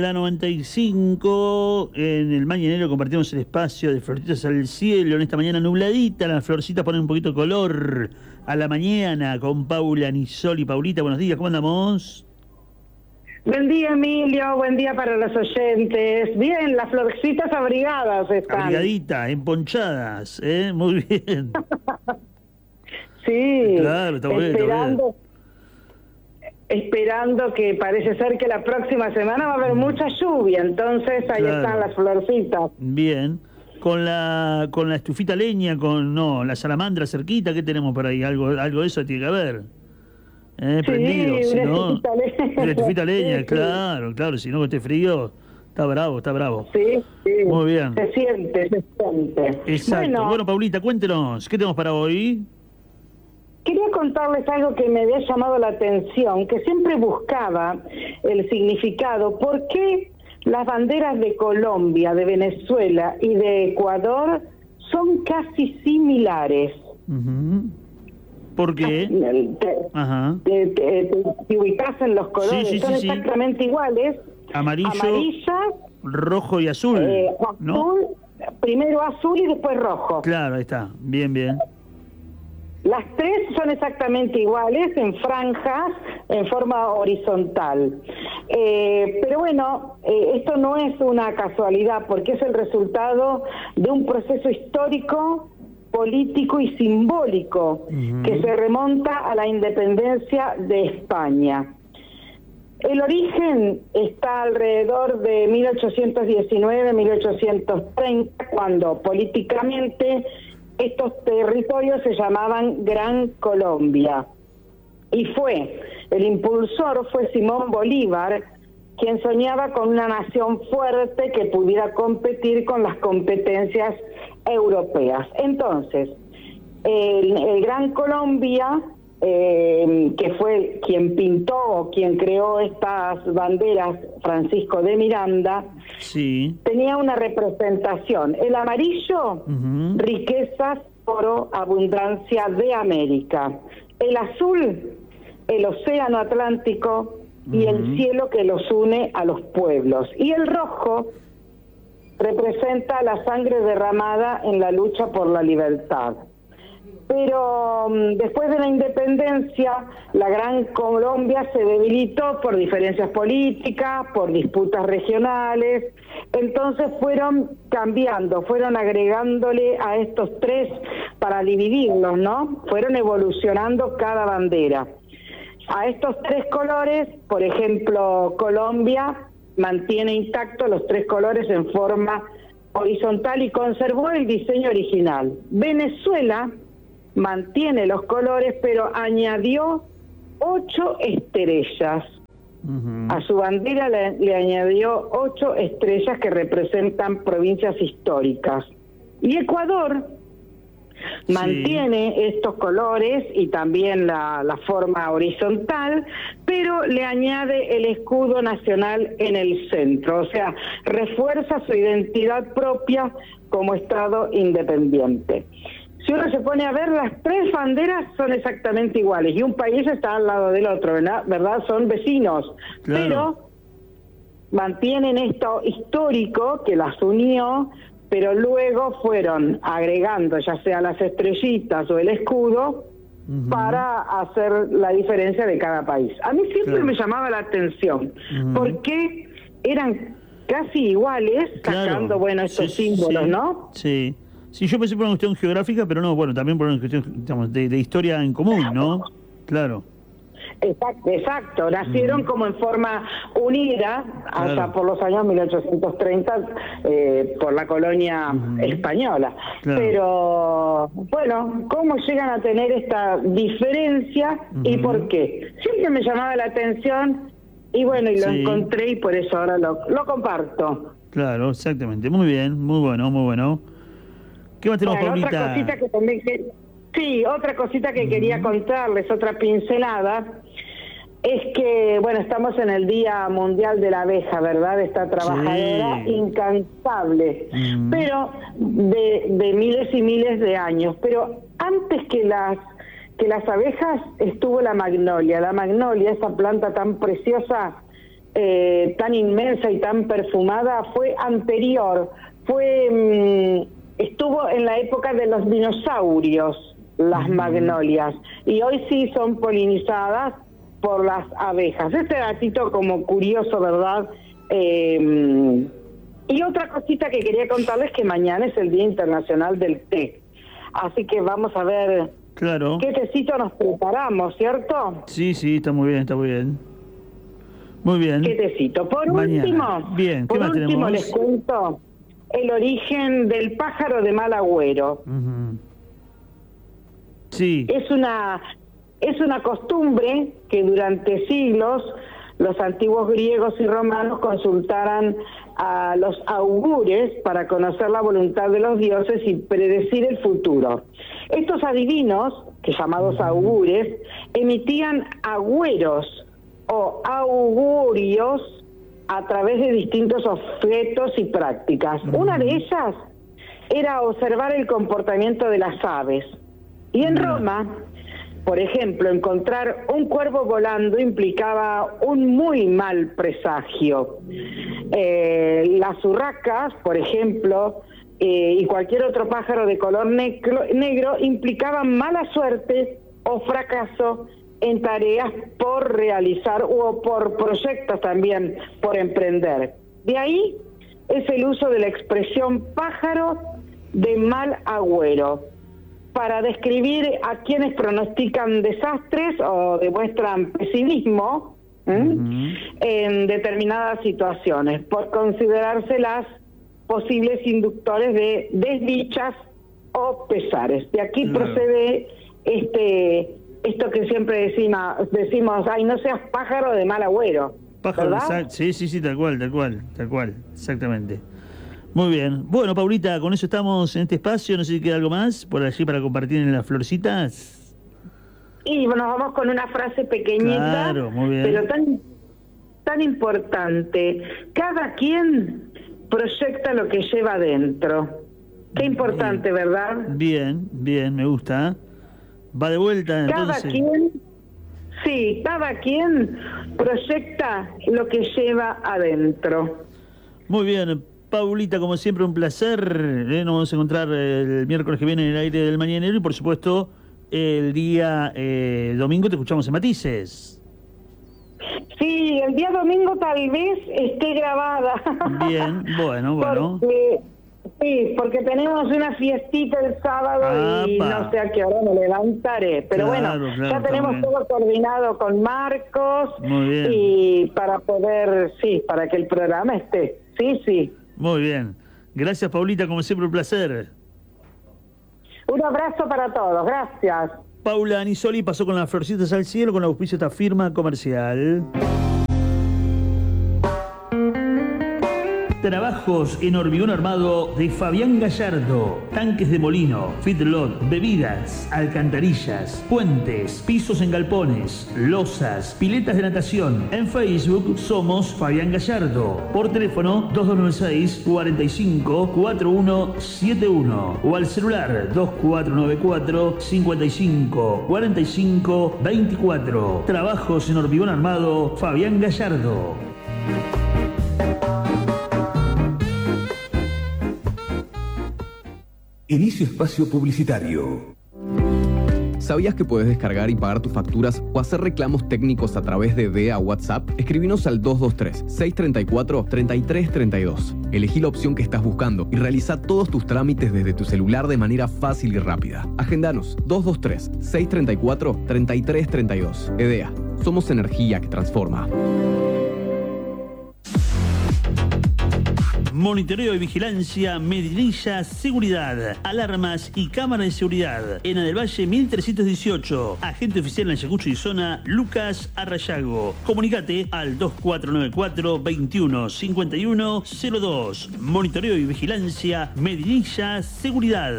La 95, en el Mañanero compartimos el espacio de Florcitas al Cielo, en esta mañana nubladita, las florcitas ponen un poquito de color a la mañana con Paula, Nisol y Paulita. Buenos días, ¿cómo andamos? Buen día, Emilio, buen día para los oyentes. Bien, las florcitas abrigadas están. Abrigaditas, emponchadas, muy bien. Sí, Claro, está bueno, está bien. Esperando que parece ser que la próxima semana va a haber mucha lluvia, entonces ahí Claro. están las florcitas. Bien. Con la estufita leña, la salamandra cerquita, ¿qué tenemos por ahí? Algo de eso tiene que haber. Prendido, Sí, si una no. estufita leña. Una estufita leña, Sí, claro, si no con este frío, está bravo, está bravo. sí, sí. Muy bien. Se siente. Exacto. Bueno, Paulita, cuéntenos, ¿qué tenemos para hoy? Quería contarles algo que me había llamado la atención, que siempre buscaba el significado. ¿Por qué las banderas de Colombia, de Venezuela y de Ecuador son casi similares? ¿Por qué? Te ubicás en los colores, sí, son exactamente iguales. Amarilla, rojo y azul, ¿no? Azul, primero azul y después rojo. Claro, ahí está, bien. Las tres son exactamente iguales, en franjas, en forma horizontal. Pero bueno, esto no es una casualidad, porque es el resultado de un proceso histórico, político y simbólico que se remonta a la independencia de España. El origen está alrededor de 1819-1830, cuando políticamente estos territorios se llamaban Gran Colombia. Y el impulsor fue Simón Bolívar, quien soñaba con una nación fuerte que pudiera competir con las competencias europeas. Entonces, el Gran Colombia, que fue quien pintó o quien creó estas banderas, Francisco de Miranda, sí, tenía una representación. El amarillo, riquezas, oro, abundancia de América. El azul, el océano Atlántico y el cielo que los une a los pueblos. Y el rojo representa la sangre derramada en la lucha por la libertad. Pero después de la independencia, la Gran Colombia se debilitó por diferencias políticas, por disputas regionales. Entonces fueron cambiando, fueron agregándole a estos tres para dividirlos, ¿no? Fueron evolucionando cada bandera. A estos tres colores, por ejemplo, Colombia mantiene intactos los tres colores en forma horizontal y conservó el diseño original. Venezuela mantiene los colores, pero añadió 8 estrellas. A su bandera le añadió 8 estrellas que representan provincias históricas. Y Ecuador mantiene estos colores y también la forma horizontal, pero le añade el escudo nacional en el centro, o sea, refuerza su identidad propia como Estado independiente. Si uno se pone a ver, las tres banderas son exactamente iguales y un país está al lado del otro, ¿verdad? Son vecinos, claro. Pero mantienen esto histórico que las unió, pero luego fueron agregando ya sea las estrellitas o el escudo para hacer la diferencia de cada país. A mí siempre me llamaba la atención, porque eran casi iguales, sacando, estos símbolos, ¿no? Sí. Sí, yo pensé por una cuestión geográfica, pero no, también por una cuestión, digamos, de historia en común, ¿no? Claro. Exacto. Nacieron como en forma unida, hasta por los años 1830, por la colonia española. Claro. Pero, bueno, ¿cómo llegan a tener esta diferencia y por qué? Siempre me llamaba la atención y lo encontré y por eso ahora lo comparto. Claro, exactamente. Muy bien, muy bueno. ¿Qué más tenemos, Paulita? Otra cosita que también otra cosita que quería contarles, otra pincelada, es que, estamos en el Día Mundial de la Abeja, ¿verdad? Esta trabajadora incansable, pero de miles y miles de años. Pero antes que las abejas estuvo la magnolia, esa planta tan preciosa tan inmensa y tan perfumada fue anterior, estuvo en la época de los dinosaurios, las magnolias, y hoy sí son polinizadas por las abejas. Este datito como curioso, ¿verdad? Y otra cosita que quería contarles, que mañana es el Día Internacional del Té, así que vamos a ver qué tecito nos preparamos, ¿cierto? Sí, está muy bien, Muy bien. ¿Qué tecito? Por mañana. último les cuento el origen del pájaro de mal agüero. Sí. Es una costumbre que durante siglos los antiguos griegos y romanos consultaran a los augures para conocer la voluntad de los dioses y predecir el futuro. Estos adivinos, que llamados augures, emitían agüeros o augurios a través de distintos objetos y prácticas. Una de ellas era observar el comportamiento de las aves. Y en Roma, por ejemplo, encontrar un cuervo volando implicaba un muy mal presagio. Las urracas, por ejemplo, y cualquier otro pájaro de color negro implicaban mala suerte o fracaso en tareas por realizar o por proyectos también por emprender. De ahí es el uso de la expresión pájaro de mal agüero para describir a quienes pronostican desastres o demuestran pesimismo en determinadas situaciones, por considerárselas posibles inductores de desdichas o pesares. De aquí procede esto que siempre decimos, ay, no seas pájaro de mal agüero. Pájaro, sí, tal cual, exactamente. Muy bien. Bueno, Paulita, con eso estamos en este espacio. No sé si queda algo más por allí para compartir en las florcitas. Y nos vamos con una frase pequeñita, muy bien, pero tan importante. Cada quien proyecta lo que lleva adentro. Qué importante, ¿verdad? Bien, me gusta. Va de vuelta, entonces. Cada quien proyecta lo que lleva adentro. Muy bien, Paulita, como siempre, un placer. Nos vamos a encontrar el miércoles que viene en el aire del Mañanero y, por supuesto, el día domingo te escuchamos en Matices. Sí, el día domingo tal vez esté grabada. Bien, bueno. Porque tenemos una fiestita el sábado y no sé a qué hora me levantaré. Pero ya tenemos todo coordinado con Marcos. Muy bien. Y para poder, para que el programa esté. Sí. Muy bien. Gracias, Paulita, como siempre, un placer. Un abrazo para todos, gracias. Paula Anisoli pasó con las florcitas al cielo con el auspicio de esta firma comercial. Trabajos en hormigón armado de Fabián Gallardo. Tanques de molino, feedlot, bebidas, alcantarillas, puentes, pisos en galpones, losas, piletas de natación. En Facebook somos Fabián Gallardo. Por teléfono 2296-454171 o al celular 2494-554524. Trabajos en hormigón armado Fabián Gallardo. Inicio espacio publicitario. ¿Sabías que puedes descargar y pagar tus facturas o hacer reclamos técnicos a través de DEA WhatsApp? Escribinos al 223-634-3332. Elegí la opción que estás buscando y realiza todos tus trámites desde tu celular de manera fácil y rápida. Agendanos 223-634-3332. EDEA. Somos energía que transforma. Monitoreo y vigilancia, Medinilla Seguridad, alarmas y cámaras de seguridad. Ena del Valle 1318. Agente oficial en Ayacucho y zona, Lucas Arrayago. Comunicate al 2494-215102. Monitoreo y vigilancia, Medinilla Seguridad.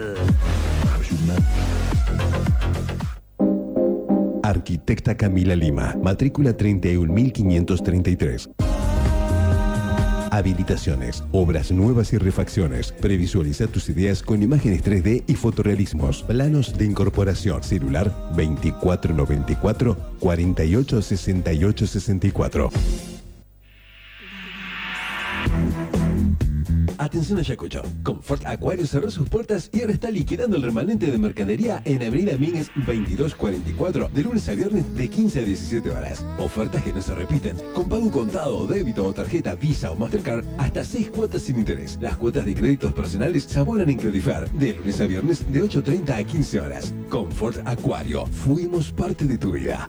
Arquitecta Camila Lima, matrícula 31533. Habilitaciones, obras nuevas y refacciones. Previsualiza tus ideas con imágenes 3D y fotorrealismos. Planos de incorporación. Celular 2494 486864. Atención Ayacucho. Confort Acuario cerró sus puertas y ahora está liquidando el remanente de mercadería en Avenida Mínguez 2244, de lunes a viernes de 15 a 17 horas. Ofertas que no se repiten. Con pago contado, débito o tarjeta Visa o Mastercard, hasta 6 cuotas sin interés. Las cuotas de créditos personales se abonan en Credifer, de lunes a viernes de 8:30 a 15 horas. Confort Acuario. Fuimos parte de tu vida.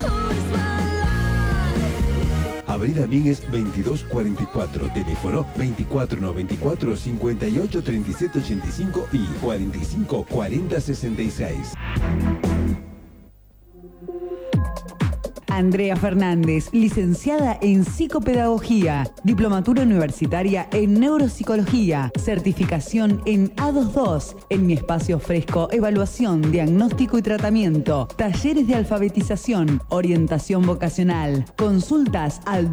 Avenida Mínguez 2244, teléfono 2494-583785 y 454066. Andrea Fernández, licenciada en Psicopedagogía, diplomatura universitaria en Neuropsicología, certificación en A22. En Mi Espacio ofrezco evaluación, diagnóstico y tratamiento, talleres de alfabetización, orientación vocacional. Consultas al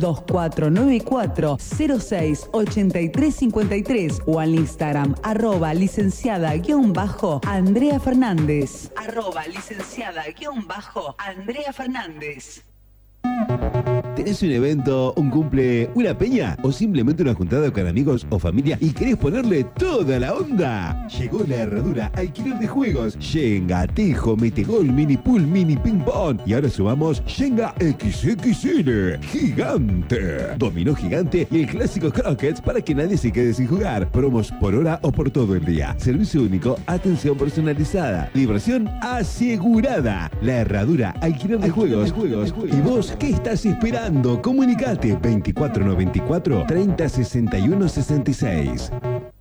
2494-068353 o al Instagram @licenciada_Andrea Fernández. @licenciada_Andrea Fernández. ¿Tenés un evento, un cumple, una peña o simplemente una juntada con amigos o familia y querés ponerle toda la onda? Llegó la herradura alquiler de juegos, Shenga, Tejo, Metegol, Mini Pool, Mini Ping Pong y ahora sumamos Shenga XXL, gigante, dominó gigante y el clásico croquets para que nadie se quede sin jugar. Promos por hora o por todo el día. Servicio único, atención personalizada, diversión asegurada. La herradura alquiler de juegos. ¿Y vos qué estás esperando? Comunicate 2494 3061 66.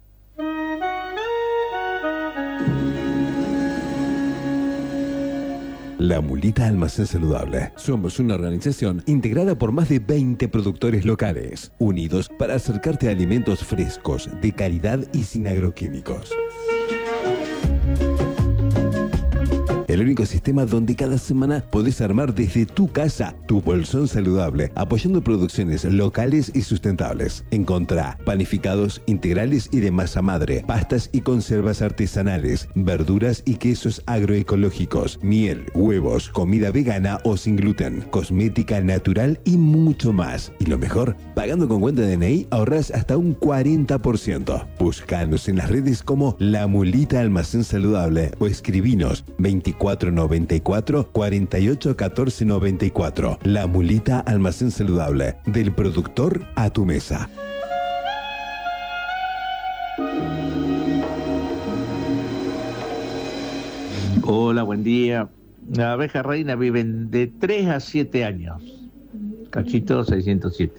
La Mulita Almacén Saludable. Somos una organización integrada por más de 20 productores locales, unidos para acercarte a alimentos frescos, de calidad y sin agroquímicos. El único sistema donde cada semana podés armar desde tu casa tu bolsón saludable, apoyando producciones locales y sustentables. Encontrá panificados integrales y de masa madre, pastas y conservas artesanales, verduras y quesos agroecológicos, miel, huevos, comida vegana o sin gluten, cosmética natural y mucho más. Y lo mejor, pagando con cuenta de DNI ahorrás hasta un 40%. Búscanos en las redes como La Mulita Almacén Saludable o escribinos 2494 48 14 94. La Mulita Almacén Saludable, del productor a tu mesa. Hola, buen día. Las abejas reinas viven de 3 a 7 años. Cachito 607.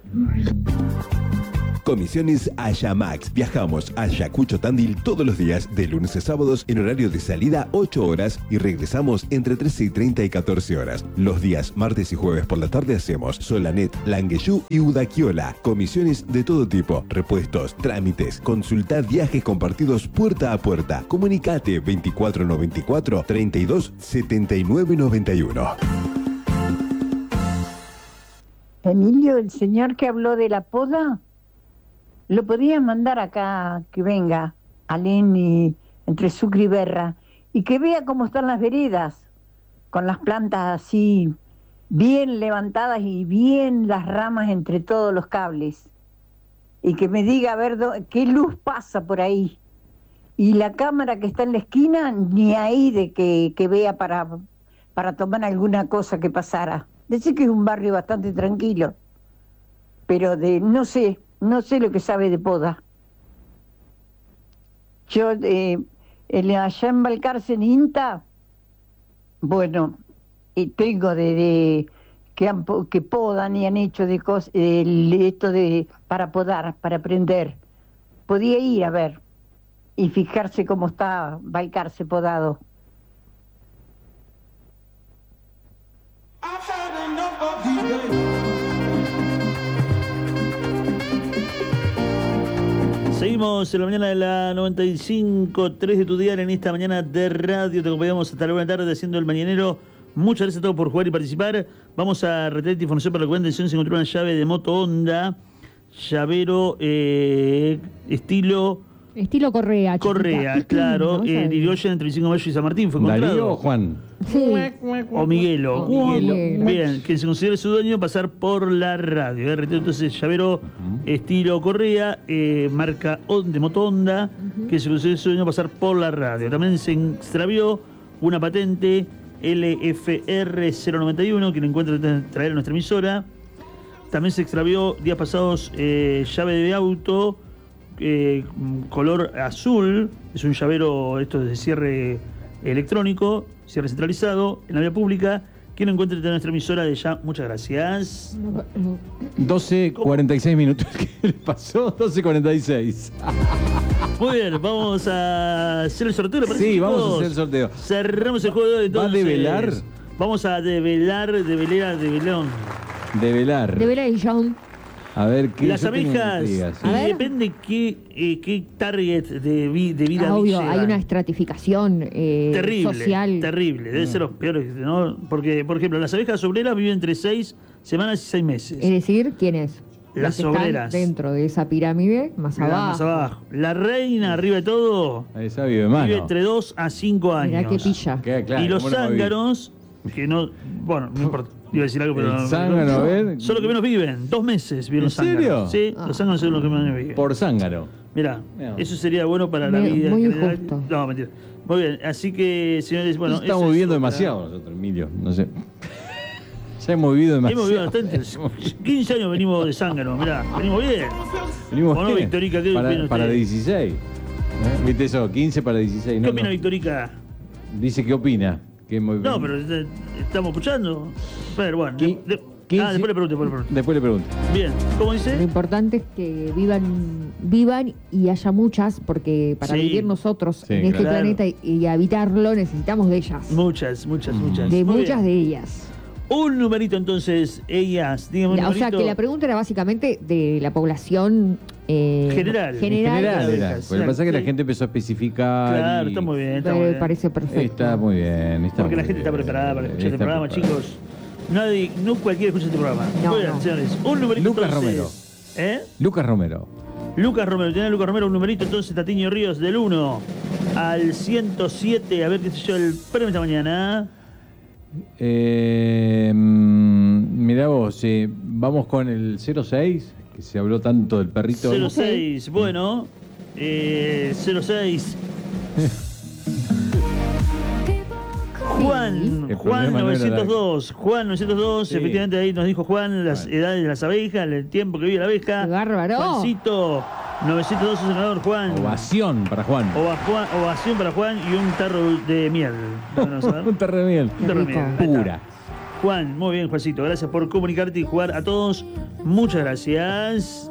Comisiones Ayamax. Viajamos a Ayacucho Tandil todos los días, de lunes a sábados, en horario de salida 8 horas y regresamos entre 13:30 y 14 horas. Los días martes y jueves por la tarde hacemos Solanet, Langueyú y Udaquiola. Comisiones de todo tipo, repuestos, trámites, consulta viajes compartidos puerta a puerta. Comunicate 2494 32 79 91. Emilio, el señor que habló de la poda, lo podía mandar acá, que venga, a Leni, entre Sucre y Berra, y que vea cómo están las veredas, con las plantas así, bien levantadas y bien las ramas entre todos los cables. Y que me diga a ver qué luz pasa por ahí. Y la cámara que está en la esquina, ni ahí de que vea para tomar alguna cosa que pasara. Dice que es un barrio bastante tranquilo, pero no sé lo que sabe de poda. Yo, allá en Balcarce, en INTA, bueno, tengo que podan y han hecho de cosas, esto para podar, para aprender. Podía ir a ver y fijarse cómo está Balcarce podado. Seguimos en la mañana de la 95.3 de tu dial en esta mañana de radio. Te acompañamos hasta la buena tarde haciendo el mañanero. Muchas gracias a todos por jugar y participar. Vamos a retirar esta información para la cuenta. Se encontró una llave de moto Honda, llavero estilo Estilo Correa. Correa, chiquita. claro. No sabía. Irigoyen entre 25 de mayo y San Martín fue ¿Darío o encontrado. Juan? Sí. O Miguelo. Miguelo. Bien, que se considere su dueño pasar por la radio. Retiro entonces llavero estilo Correa, marca de moto Honda, que se considere su dueño pasar por la radio. También se extravió una patente LFR 091 que lo encuentra traer a nuestra emisora. También se extravió días pasados llave de auto color azul. Es un llavero esto de cierre electrónico, cierre centralizado en la vía pública. Quien lo encuentre en nuestra emisora de ya, muchas gracias. 12:46 minutos. ¿Qué le pasó? 12:46. Muy bien, vamos a hacer el sorteo. ¿Le parece, Sí, chicos? vamos a hacer el sorteo. Cerramos el juego de hoy. ¿Va a Entonces, develar? Vamos a develar, develón. Develar. De Velation. A ver qué. Las yo tengo abejas, intrigas, sí. A ver. depende qué target de vida Obvio, llegan. hay una estratificación terrible, social. terrible, debe ser los peores, ¿no? Porque, por ejemplo, las abejas obreras viven entre 6 semanas y 6 meses. Es decir, ¿quiénes? Las que están obreras. dentro de esa pirámide, más La abajo. más abajo. La reina, arriba de todo, Esa vive más. vive ¿no? entre 2 a 5 años. Mirá qué pilla. Queda claro, Y los ¿cómo no va a vivir? zánganos, que no. Bueno, no importa. Iba a decir algo, pero. El zángano, a ver. Son los que menos viven. 2 meses viven ¿En los zánganos. serio? Sí, los zánganos son los que menos viven. Por zángano. Mirá, Mirá. eso sería bueno para la vida. Muy en general. injusto. No, mentira. Muy bien, así que, señores, bueno. eso Estamos es viviendo otra. demasiado nosotros, Emilio. No sé. Ya hemos vivido demasiado. Hemos vivido bastante. 15 años venimos de zángano, mirá, venimos bien. Venimos ¿O no, ¿qué? Victorica? ¿Qué opina para usted? 16. ¿Viste eso? 15 para 16. ¿Qué No, opina no. Victorica? Dice que opina. Que hemos- No, pero estamos escuchando. Pero bueno. Qui- 15. Después le pregunto, Después le pregunto. Bien, ¿cómo Lo dice? importante es que vivan y haya muchas, porque para Sí. vivir nosotros Sí, en este claro. planeta y habitarlo necesitamos de ellas. Muchas. De Muy muchas bien. de ellas. Un numerito entonces, ellas, dígame un O sea numerito. que la pregunta era básicamente de la población General. En general era. abejas, Lo que pasa es que la sí. gente empezó a especificar. Claro, y- está muy bien, está Me muy bien. parece perfecto. Está muy bien. Porque la gente está preparada para escuchar este programa, chicos. No cualquiera escucha este programa. No, Muy bien, no. señores. Un numerito Lucas entonces. ¿Eh? Lucas Romero. Lucas Romero, tiene Lucas Romero un numerito entonces, Tatiño Ríos, del 1 al 107. A ver qué se lleva el premio esta mañana. Mirá vos, vamos con el 06, que se habló tanto del perrito. 06, bueno. 06. Juan, El Juan problema no era 902, Juan 902, Sí. efectivamente ahí nos dijo Juan las Bueno. edades de las abejas, el tiempo que vive la abeja. ¡Qué bárbaro! Juancito, 902 es el ganador, Juan. Ovación para Juan. Ovación para Juan y un tarro de miel. Vamos a ver. Un tarro de miel. Un tarro de miel. Ahí está. Pura. Juan, muy bien, Juancito, gracias por comunicarte y jugar a todos. Muchas gracias.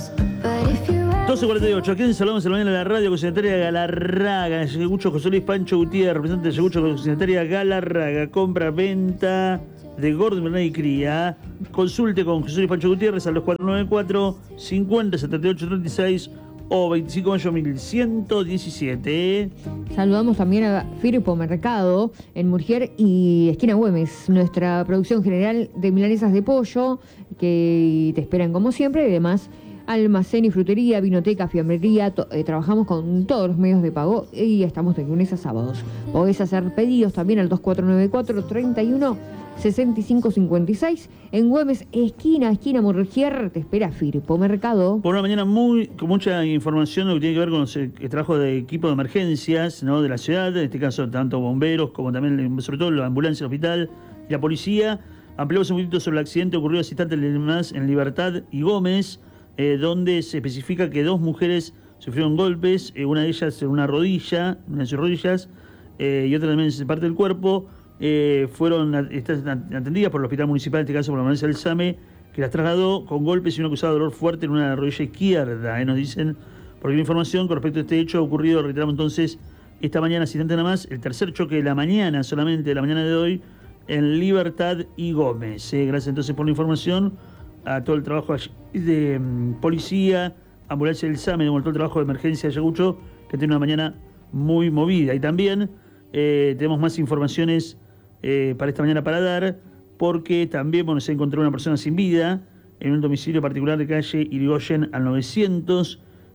12:48, aquí en Saludamos el mañana de la radio consignataria Galarraga, Yagucho José Luis Pancho Gutiérrez, representante de Yagucho consignataria Galarraga, compra, venta de gordo, invernal y cría. Consulte con José Luis Pancho Gutiérrez al 2494 50 78 36 o 25 de mayo 1117. Saludamos también a Firpo Mercado en Murgier y Esquina Güemes, nuestra producción general de milanesas de pollo, que te esperan como siempre, y además almacén y frutería, vinoteca, fiambrería, trabajamos con todos los medios de pago y estamos de lunes a sábados. Podés hacer pedidos también al 2494 31 65 56 en Güemes, esquina Murgier, te espera Firpo Mercado. Por una mañana con mucha información lo que tiene que ver con el trabajo de equipo de emergencias, ¿no?, de la ciudad, en este caso tanto bomberos como también, sobre todo, la ambulancia, el hospital y la policía. Ampliamos un poquito sobre el accidente ocurrido hace instantes más en Libertad y Gómez, donde se especifica que 2 mujeres sufrieron golpes, una de ellas en una rodilla, una de sus rodillas, y otra también en parte del cuerpo. Fueron atendidas por el hospital municipal, en este caso por la ambulancia del SAME, que las trasladó con golpes y un acusado de dolor fuerte en una rodilla izquierda. Nos dicen, porque la información con respecto a este hecho ocurrido, reiteramos entonces, esta mañana, asistente nada más, el tercer choque de la mañana, solamente de la mañana de hoy, en Libertad y Gómez. Gracias entonces por la información, a todo el trabajo de policía, ambulancia del SAME, todo el trabajo de emergencia de Ayacucho, que tiene una mañana muy movida. Y también tenemos más informaciones para esta mañana para dar, porque también se encontró una persona sin vida en un domicilio particular de calle Irigoyen al 900,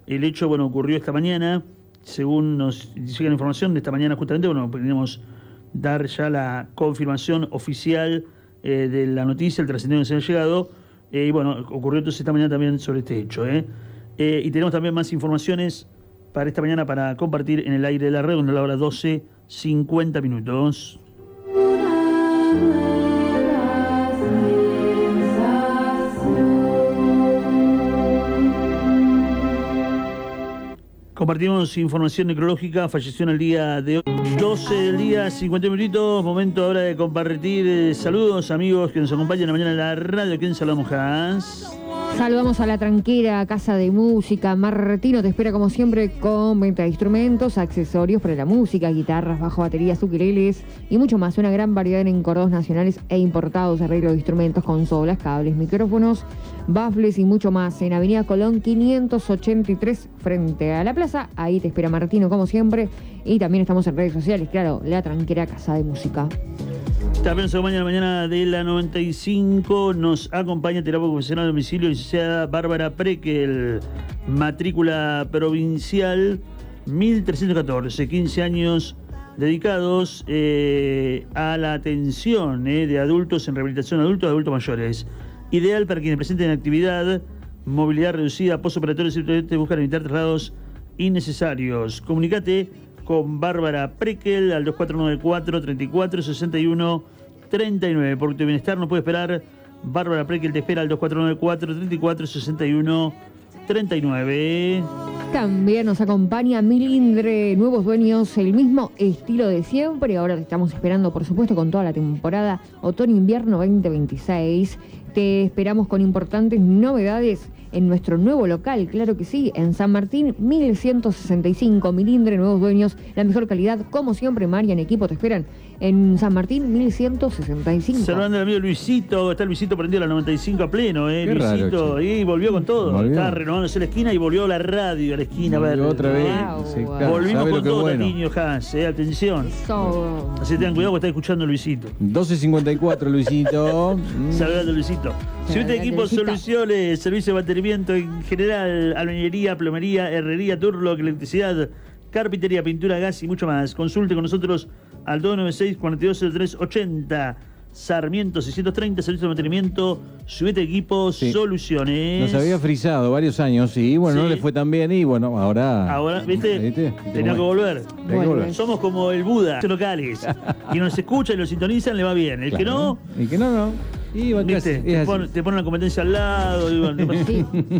El hecho, bueno, ocurrió esta mañana, según nos llega la información de esta mañana justamente, bueno, podríamos dar ya la confirmación oficial de la noticia, el trascendido que se ha llegado, y bueno, ocurrió entonces esta mañana también sobre este hecho. Y tenemos también más informaciones para esta mañana para compartir en el aire de la red, donde a la hora 12:50 minutos. Compartimos información necrológica, falleció en el día de hoy, 12 del día, 50 minutitos, momento ahora de compartir saludos, amigos que nos acompañan en la mañana en la radio. ¿Quién saludamos, Hans? Saludamos a La Tranquera, Casa de Música. Martino te espera como siempre con venta de instrumentos, accesorios para la música, guitarras, bajo, baterías, ukuleles y mucho más. Una gran variedad en encordados nacionales e importados, arreglo de instrumentos, consolas, cables, micrófonos, baffles y mucho más. En Avenida Colón 583 frente a la plaza. Ahí te espera Martino como siempre. Y también estamos en redes sociales, claro, La Tranquera, Casa de Música. También se acompaña la mañana de la 95, nos acompaña terapeuta profesional de domicilio, licenciada Bárbara Prekel, matrícula provincial 1314, 15 años dedicados a la atención de adultos en rehabilitación de adultos mayores. Ideal para quienes presenten actividad, movilidad reducida, postoperatorios y buscan evitar traslados innecesarios. Comunicate con Bárbara Prekel al 2494 34 61 39. Por tu bienestar no puede esperar. Bárbara Prekel te espera al 2494 34 61 39. También nos acompaña Milindre, nuevos dueños, el mismo estilo de siempre. Ahora te estamos esperando, por supuesto, con toda la temporada otoño-invierno 2026. Te esperamos con importantes novedades en nuestro nuevo local, claro que sí, en San Martín 1165. Milindre, nuevos dueños, la mejor calidad, como siempre. Marian, equipo, te esperan en San Martín 1165. Saludando al amigo Luisito, está Luisito prendido a la 95 a pleno, Qué Luisito, raro, y volvió con todo. Volvió. Está renovándose la esquina y volvió la radio a la esquina. Volvió a ver, otra vez. Wow, Sí, wow. claro, Volvimos sabe con lo que es todo, bueno. niño Hans, atención. So, Así tengan cuidado porque está escuchando Luisito. 12:54, Luisito. Saludando Luisito. Si usted equipo Luisito. soluciones, servicio de mantenimiento en general, albañilería, plomería, herrería, turlock, electricidad, carpintería, pintura, gas y mucho más. Consulte con nosotros al 296-420380. Sarmiento 630, servicio de mantenimiento, subete equipo, Sí. soluciones. Nos había frisado varios años y bueno, no Sí. le fue tan bien y bueno, ahora... ¿viste? Tenía que volver. Tenía que volver. Somos como el Buda, locales. Y nos escucha y lo sintonizan, le va bien. El que no, Y que no. Y bueno, ¿viste? es Te así. pone una competencia al lado. Y bueno, sí.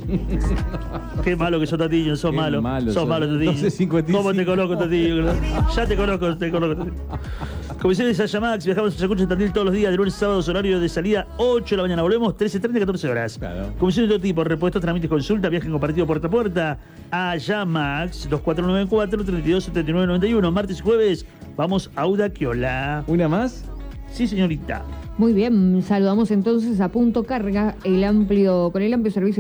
qué malo que sos, Tatiño, sos Qué malo. malo Sos sos. malo, Tatiño. 12:55. ¿Cómo te conozco, Tatiño? Ya te conozco, Comisiones Ayamax, viajamos a Ayacucho, Tandil todos los días, de lunes a sábados, horario de salida 8 de la mañana. Volvemos 13:30, 14 horas. Claro. Comisiones de todo tipo, repuestos, trámites, consulta, viaje compartido puerta a puerta. Ayamax, 2494 32 79 91. Martes y jueves, vamos a Udaquiola. ¿Una más? Sí, señorita. Muy bien, saludamos entonces a Punto Carga, con el amplio servicio